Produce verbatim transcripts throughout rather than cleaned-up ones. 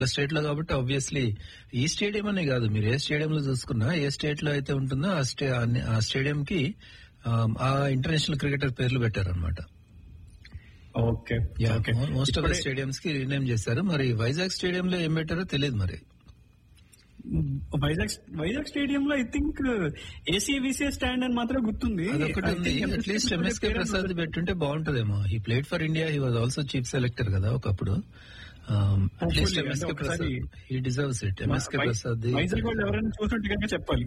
State లో కాబట్టి obviously ఈ స్టేడియం అనే కాదు, మీరు ఏ స్టేడియం లో చూసుకున్నా, ఏ స్టేట్ లో అయితే ఉంటుందో ఆ స్టే ఆ స్టేడియం కి ఆ ఇంటర్నేషనల్ క్రికెటర్ పేర్లు పెట్టారనమాట. Okay, most of the stadiums కి రీనేమ్ చేశారు. మరి వైజాగ్ స్టేడియం లో ఏం పెట్టారో తెలియదు. మరి వైజాగ్ వైజాగ్ స్టేడియం లో ఐ థింక్ ఏసీవీసీ స్టాండ్ అని మాత్రం గుర్తుంది. అదొకటి ఉంది. అట్లీస్ట్ ఎంఎస్కే ప్రసాద్ పెట్టుంటే బాగుంటదేమో. He played for India, he was also chief selector కదా ఒకప్పుడు. At least MSK Prasad, he deserves it. MSK Prasad ఎవరైనా చూస్తుంటే చెప్పాలి.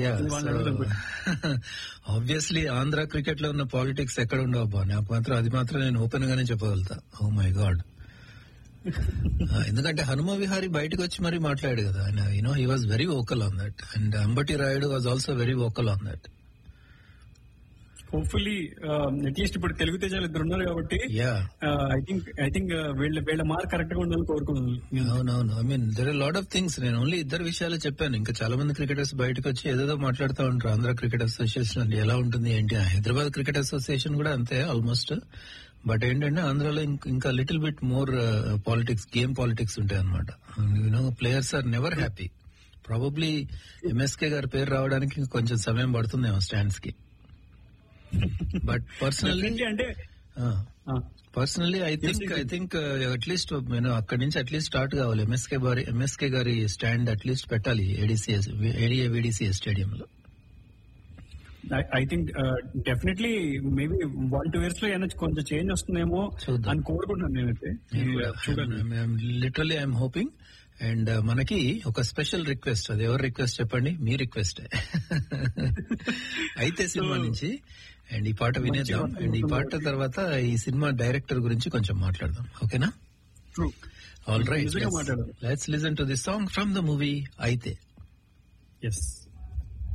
ఆబ్వియస్లీ ఆంధ్ర క్రికెట్ లో ఉన్న పాలిటిక్స్ ఎక్కడ ఉండవు. నాకు మాత్రం అది మాత్రం నేను ఓపెన్ గానే చెప్పగలుగుతా. Oh my God. ఎందుకంటే హనుమ విహారీ బయటకు వచ్చి మరీ మాట్లాడాడు కదా ఆయన. You know he was very vocal on that, and Ambati Rayudu was also very vocal on that. Hopefully at least ఇప్పుడు తెలుగు తేజాలు ఇద్దరు ఉన్నారు కాబట్టి ఐ థింక్ ఐ థింక్ వీళ్ళ వీళ్ళ మార్క్ కరెక్ట్ గా ఉండాలని కోరుకున్నాను. అవునవును. I mean there are lot of things. నేను ఓన్లీ ఇద్దరు విషయాలు చెప్పాను. ఇంకా చాలా మంది క్రికెటర్స్ బయటకు వచ్చి ఏదేదో మాట్లాడుతూ ఉంటారు. ఆంధ్ర క్రికెట్ అసోసియేషన్ అంటే ఎలా ఉంటుంది ఏంటి. హైదరాబాద్ క్రికెట్ అసోసియేషన్ కూడా అంతే ఆల్మోస్ట్. బట్ ఏంటంటే ఆంధ్రాలో ఇంకా little bit more politics, game politics ఉంటాయి అనమాట. You know players are never happy. Probably MSK గారి పేరు రావడానికి కొంచెం సమయం పడుతుందేమో స్టాండ్స్ కి. బట్ పర్సనల్లీ అంటే personally I think I think at least నేను అక్కడి నుంచి అట్లీస్ట్ స్టార్ట్ కావాలి. ఎంఎస్కే గారి ఎంఎస్కే గారి స్టాండ్ అట్లీస్ట్ పెట్టాలి ఏడీసీఎస్ ఏడీఏ వీడీసీఎస్ స్టేడియంలో. I think definitely maybe one two years లో ఏమైనా కొంచెం చేంజ్ వస్తుందేమో అని కోరుకుంటున్నాను నేనైతే. Literally I'm hoping. అండ్ మనకి ఒక స్పెషల్ రిక్వెస్ట్. అది ఎవరు రిక్వెస్ట్ చెప్పండి? మీ రిక్వెస్ట్ అయితే సినిమా నుంచి. అండ్ ఈ పాట వినేద్దాం. అండ్ ఈ పాట తర్వాత ఈ సినిమా డైరెక్టర్ గురించి కొంచెం మాట్లాడదాం. ఓకేనా? All right, let's listen to this song from the movie అయితే. ఎస్.